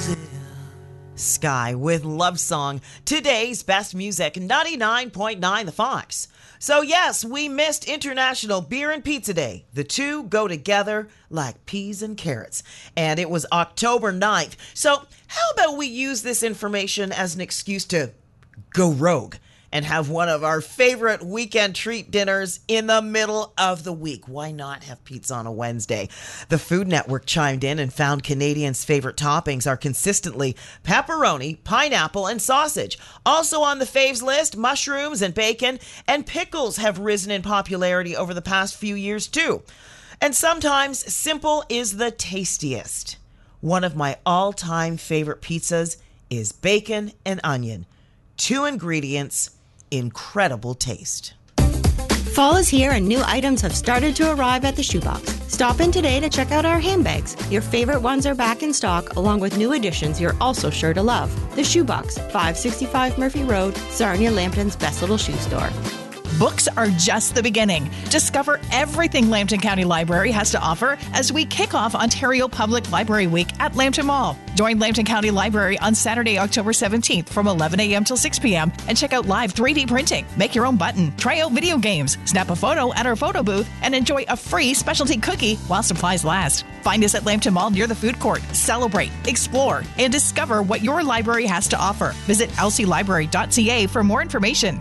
Sky with Love Song, today's best music, 99.9 The Fox. So yes, we missed International Beer and Pizza Day. The two go together like peas and carrots. And it was October 9th. So how about we use this information as an excuse to go rogue and have one of our favorite weekend treat dinners in the middle of the week? Why not have pizza on a Wednesday? The Food Network chimed in and found Canadians' favorite toppings are consistently pepperoni, pineapple, and sausage. Also on the faves list, mushrooms and bacon, and pickles have risen in popularity over the past few years too. And sometimes simple is the tastiest. One of my all-time favorite pizzas is bacon and onion. 2 ingredients, incredible taste. Fall is here and new items have started to arrive at the Shoebox. Stop in today to check out our handbags. Your favorite ones are back in stock, along with new additions you're also sure to love. The Shoebox, 565 Murphy Road, Sarnia Lambton's best little shoe store. Books are just the beginning. Discover everything Lambton County Library has to offer as we kick off Ontario Public Library Week at Lambton Mall. Join Lambton County Library on Saturday, October 17th from 11 a.m. till 6 p.m. and check out live 3D printing, make your own button, try out video games, snap a photo at our photo booth, and enjoy a free specialty cookie while supplies last. Find us at Lambton Mall near the food court. Celebrate, explore, and discover what your library has to offer. Visit lclibrary.ca for more information.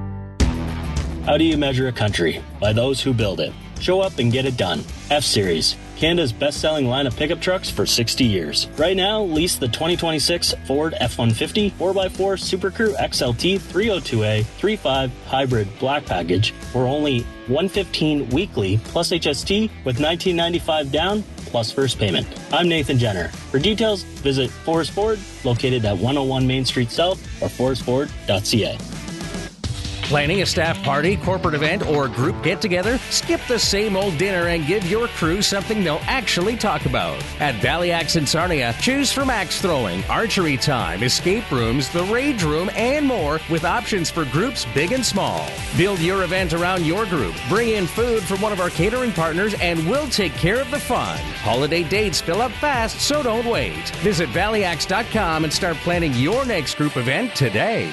How do you measure a country? By those who build it. Show up and get it done. F-Series, Canada's best-selling line of pickup trucks for 60 years. Right now, lease the 2026 Ford F-150 4x4 Super Crew XLT 302A 3.5 Hybrid Black Package for only $115 weekly plus HST with $19.95 down plus first payment. I'm Nathan Jenner. For details, visit Forest Ford, located at 101 Main Street South or forestford.ca. Planning a staff party, corporate event, or group get-together? Skip the same old dinner and give your crew something they'll actually talk about. At Valley Axe in Sarnia, choose from axe throwing, archery time, escape rooms, the rage room, and more with options for groups big and small. Build your event around your group. Bring in food from one of our catering partners and we'll take care of the fun. Holiday dates fill up fast, so don't wait. Visit valleyaxe.com and start planning your next group event today.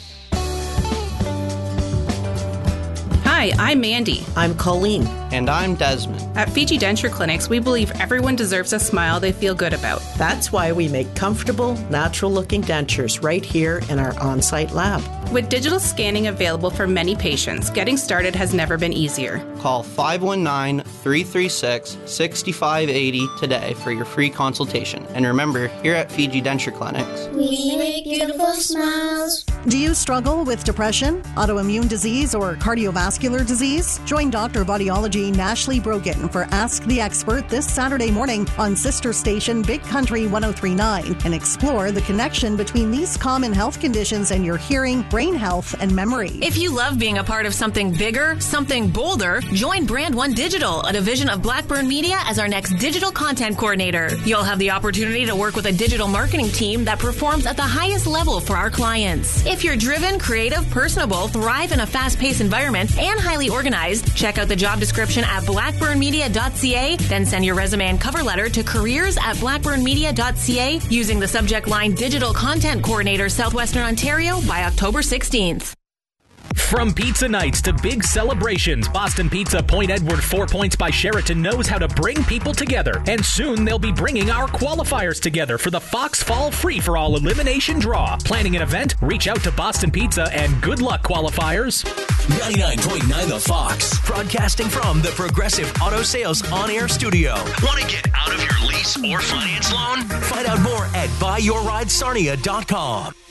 Hi, I'm Mandy. I'm Colleen. And I'm Desmond. At Fiji Denture Clinics, we believe everyone deserves a smile they feel good about. That's why we make comfortable, natural-looking dentures right here in our on-site lab. With digital scanning available for many patients, getting started has never been easier. Call 519-336-6580 today for your free consultation. And remember, here at Fiji Denture Clinics, we make beautiful smiles. Do you struggle with depression, autoimmune disease, or cardiovascular disease? Join Dr. of Audiology Nashley Brogan for Ask the Expert this Saturday morning on sister station Big Country 103.9 and explore the connection between these common health conditions and your hearing, brain health, and memory. If you love being a part of something bigger, something bolder, join Brand One Digital, a division of Blackburn Media, as our next digital content coordinator. You'll have the opportunity to work with a digital marketing team that performs at the highest level for our clients. If you're driven, creative, personable, thrive in a fast-paced environment, and highly organized, check out the job description at blackburnmedia.ca, then send your resume and cover letter to careers@blackburnmedia.ca using the subject line Digital Content Coordinator Southwestern Ontario by October 16th. From pizza nights to big celebrations, Boston Pizza Point Edward 4 Points by Sheraton knows how to bring people together. And soon they'll be bringing our qualifiers together for the Fox Fall Free-for-All Elimination Draw. Planning an event? Reach out to Boston Pizza and good luck, qualifiers. 99.9 The Fox. Broadcasting from the Progressive Auto Sales On-Air Studio. Want to get out of your lease or finance loan? Find out more at buyyourridesarnia.com.